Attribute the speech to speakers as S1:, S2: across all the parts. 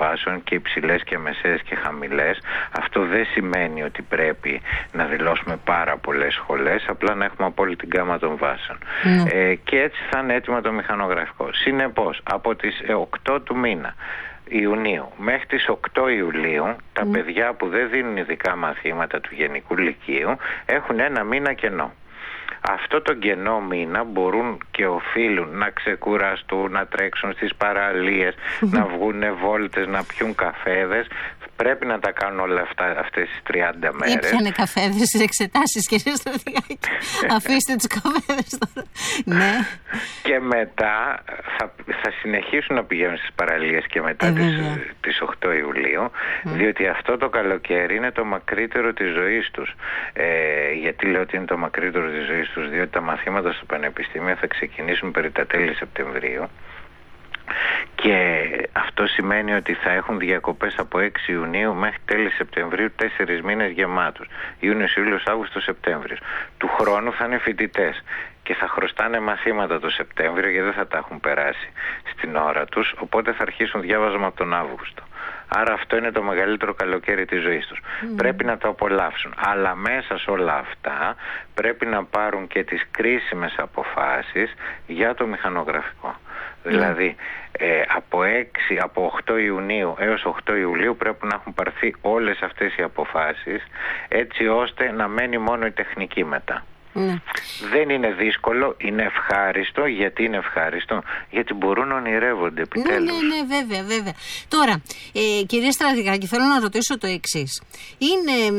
S1: βάσεων και υψηλές και μεσαίες και χαμηλές. Αυτό δεν σημαίνει ότι πρέπει να δηλώσουμε πάρα πολλές σχολές, απλά να έχουμε απόλυτη γκάμα των βάσεων. Και έτσι θα είναι έτοιμο το μηχανογραφικό. Συνεπώς, από τις 8 του μήνα Ιουνίου μέχρι τις 8 Ιουλίου τα παιδιά που δεν δίνουν ειδικά μαθήματα του Γενικού Λυκείου έχουν ένα μήνα κενό. Αυτό το κενό μήνα μπορούν και οφείλουν να ξεκουραστούν, να τρέξουν στις παραλίες, να βγουν βόλτες, να πιούν καφέδες. Πρέπει να τα κάνουν όλα αυτά αυτές τις 30 μέρες.
S2: Ήπιανε καφέδες στις εξετάσεις, κύριε Στρατηγάκη. Αφήστε τους καφέδες τώρα. Ναι.
S1: Και μετά θα συνεχίσουν να πηγαίνουν στις παραλίες και μετά τις 8 Ιουλίου, διότι αυτό το καλοκαίρι είναι το μακρύτερο της ζωής τους. Γιατί λέω ότι είναι το μακρύτερο της ζωής τους? Διότι τα μαθήματα στο Πανεπιστήμιο θα ξεκινήσουν περί τα τέλη Σεπτεμβρίου. Και αυτό σημαίνει ότι θα έχουν διακοπές από 6 Ιουνίου μέχρι τέλη Σεπτεμβρίου, 4 μήνες γεμάτους. Ιούνιος, Ιούλιος, Αύγουστος, Σεπτέμβριος. Του χρόνου θα είναι φοιτητές και θα χρωστάνε μαθήματα το Σεπτέμβριο γιατί δεν θα τα έχουν περάσει στην ώρα τους, οπότε θα αρχίσουν διάβασμα από τον Αύγουστο. Άρα αυτό είναι το μεγαλύτερο καλοκαίρι της ζωής τους. Πρέπει να το απολαύσουν. Αλλά μέσα σε όλα αυτά πρέπει να πάρουν και τις κρίσιμες αποφάσεις για το μηχανογραφικό. Δηλαδή από 8 Ιουνίου έως 8 Ιουλίου πρέπει να έχουν πάρθει όλες αυτές οι αποφάσεις, έτσι ώστε να μένει μόνο η τεχνική μετά. Δεν είναι δύσκολο, είναι ευχάριστο. Γιατί είναι ευχάριστο? Γιατί μπορούν να ονειρεύονται επιτέλους.
S2: Ναι, βέβαια. Τώρα, κυρία Στρατηγάκη, θέλω να ρωτήσω το εξής. Είναι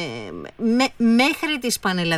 S2: μέχρι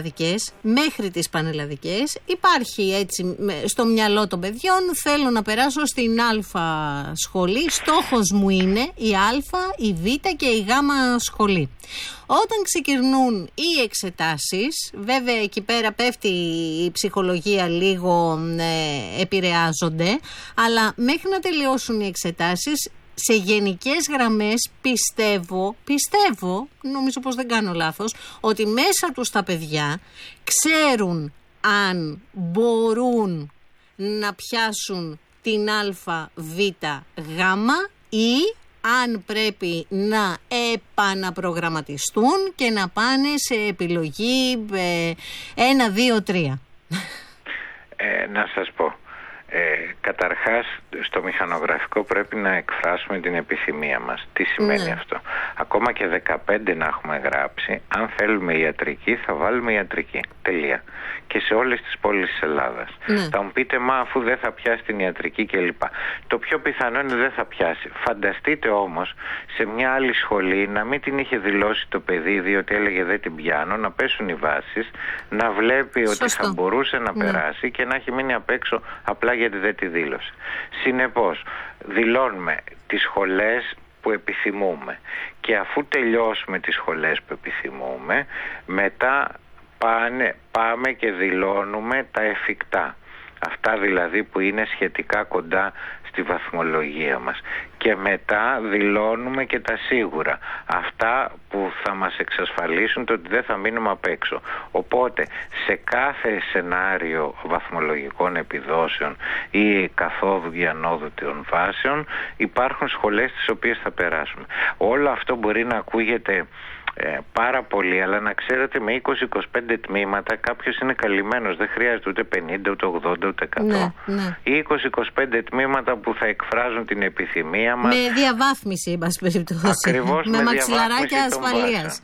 S2: τις πανελλαδικές υπάρχει έτσι στο μυαλό των παιδιών, θέλω να περάσω στην Α σχολή, στόχος μου είναι η Α, η Β και η Γ σχολή. Όταν ξεκινούν οι εξετάσεις, βέβαια εκεί πέρα πέφτει η ψυχολογία λίγο, επηρεάζονται, αλλά μέχρι να τελειώσουν οι εξετάσεις, σε γενικές γραμμές πιστεύω, νομίζω πως δεν κάνω λάθος, ότι μέσα τους τα παιδιά ξέρουν αν μπορούν να πιάσουν την Α, Β, Γ ή αν πρέπει να επαναπρογραμματιστούν και να πάνε σε επιλογή 1, 2, 3.
S1: Να σας πω. Καταρχάς στο μηχανογραφικό πρέπει να εκφράσουμε την επιθυμία μας. Τι σημαίνει αυτό? Ακόμα και 15 να έχουμε γράψει, αν θέλουμε ιατρική θα βάλουμε ιατρική. Τελεία. Και σε όλες τις πόλεις της Ελλάδας. Θα μου πείτε, μα αφού δεν θα πιάσει την ιατρική κλπ. Το πιο πιθανό είναι δεν θα πιάσει. Φανταστείτε όμως σε μια άλλη σχολή να μην την είχε δηλώσει το παιδί, διότι έλεγε δεν την πιάνω, να πέσουν οι βάσεις, να βλέπει ότι θα μπορούσε να περάσει και να έχει μείνει απ' έξω απλά γιατί δεν τη δήλωσε. Συνεπώς, δηλώνουμε τις σχολές που επιθυμούμε και αφού τελειώσουμε τις σχολές που επιθυμούμε, μετά πάμε και δηλώνουμε τα εφικτά. Αυτά δηλαδή που είναι σχετικά κοντά στη βαθμολογία μας. Και μετά δηλώνουμε και τα σίγουρα. Αυτά που θα μας εξασφαλίσουν το ότι δεν θα μείνουμε απ' έξω. Οπότε σε κάθε σενάριο βαθμολογικών επιδόσεων ή καθόδου διανόδου των βάσεων υπάρχουν σχολές τις οποίες θα περάσουμε. Όλο αυτό μπορεί να ακούγεται πάρα πολύ, αλλά να ξέρετε με 20-25 τμήματα κάποιος είναι καλυμμένος, δεν χρειάζεται ούτε 50, ούτε 80, ούτε 100. Ή 20-25 τμήματα που θα εκφράζουν την επιθυμία μας. Με
S2: διαβάθμιση, εν πάση περιπτώσει.
S1: Ακριβώς,
S2: με μαξιλαράκια ασφαλείας.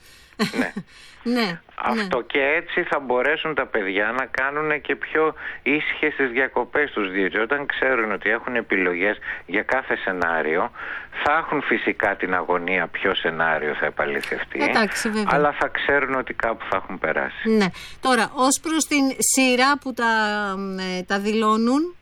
S1: Ναι. Αυτό και έτσι θα μπορέσουν τα παιδιά να κάνουν και πιο ήσυχες τις διακοπές τους, διότι όταν ξέρουν ότι έχουν επιλογές για κάθε σενάριο θα έχουν φυσικά την αγωνία ποιο σενάριο θα επαληθευτεί. Αλλά θα ξέρουν ότι κάπου θα έχουν περάσει.
S2: Ναι. Τώρα, ως προς την σειρά που τα δηλώνουν.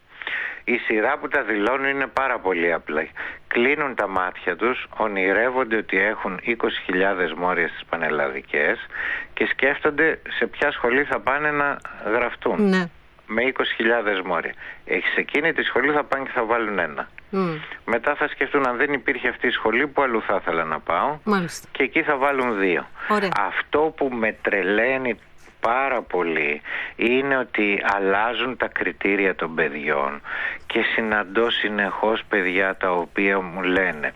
S1: Η σειρά που τα δηλώνουν είναι πάρα πολύ απλά. Κλείνουν τα μάτια τους, ονειρεύονται ότι έχουν 20.000 μόρια στις πανελλαδικές και σκέφτονται σε ποια σχολή θα πάνε να γραφτούν. Με 20.000 μόρια. Σε εκείνη τη σχολή θα πάνε και θα βάλουν ένα. Μετά θα σκεφτούν, αν δεν υπήρχε αυτή η σχολή, που αλλού θα ήθελα να πάω. Και εκεί θα βάλουν 2. Αυτό που με τρελαίνει πάρα πολύ είναι ότι αλλάζουν τα κριτήρια των παιδιών και συναντώ συνεχώς παιδιά τα οποία μου λένε